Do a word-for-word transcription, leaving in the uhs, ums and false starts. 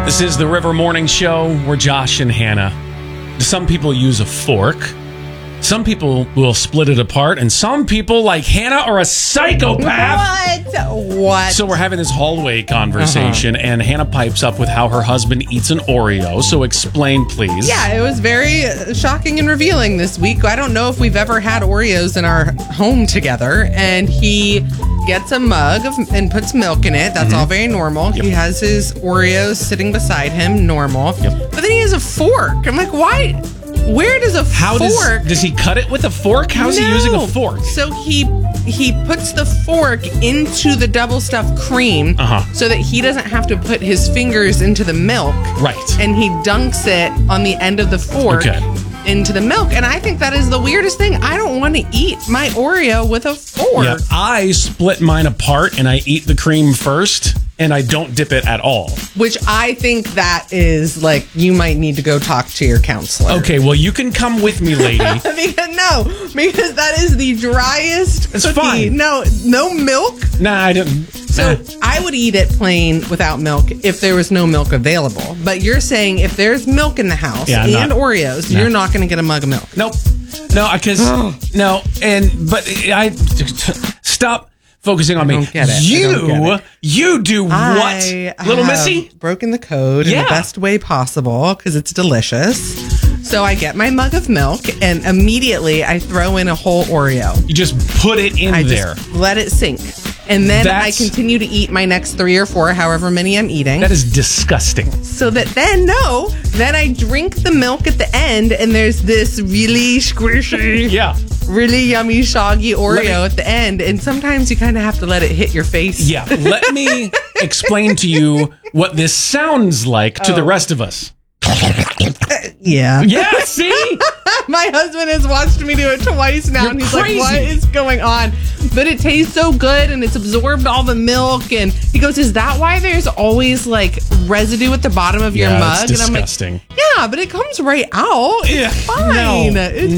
This is the River Morning Show. We're Josh and Hannah. Some people use a fork. Some people will split it apart. And some people, like Hannah, are a psychopath. What? What? So we're having this hallway conversation, uh-huh. and Hannah pipes up with how her husband eats an Oreo. So explain, please. Yeah, it was very shocking and revealing this week. I don't know if we've ever had Oreos in our home together. And he gets a mug of, and puts milk in it. That's mm-hmm. all very normal. Yep. He has his Oreos sitting beside him, normal. Yep. But then he has a fork. I'm like, why? Where does a How fork... Does, does he cut it with a fork? How's no. he using a fork? So he he puts the fork into the double stuffed cream uh-huh. so that he doesn't have to put his fingers into the milk. Right. And he dunks it on the end of the fork okay. into the milk. And I think that is the weirdest thing. I don't want to eat my Oreo with a fork. Yeah, I split mine apart and I eat the cream first. And I don't dip it at all. Which I think that is like, you might need to go talk to your counselor. Okay, well, you can come with me, lady. because, no, because that is the driest It's cookie. fine. No, no milk. Nah, I didn't. So nah. I would eat it plain without milk if there was no milk available. But you're saying if there's milk in the house yeah, and not, Oreos, nah. you're not going to get a mug of milk. Nope. No, because, no, and, but I, stop. Focusing on I me. Don't get it. You, I don't get it. you do I what? Little have Missy? Broken the code yeah. in the best way possible because it's delicious. So I get my mug of milk and immediately I throw in a whole Oreo. You just put it in I there. Just let it sink. And then That's, I continue to eat my next three or four, however many I'm eating. That is disgusting. So that then, no, then I drink the milk at the end and there's this really squishy, yeah. really yummy, soggy Oreo me, at the end. And sometimes you kind of have to let it hit your face. Yeah. Let me explain to you what this sounds like to oh. the rest of us. Yeah. Yeah, see? My husband has watched me do it twice now. You're and he's crazy. like, what is going on? But it tastes so good and it's absorbed all the milk. And he goes, is that why there's always like residue at the bottom of yeah, your mug? It's disgusting. And I'm like, yeah, but it comes right out. It's yeah, fine. No. It's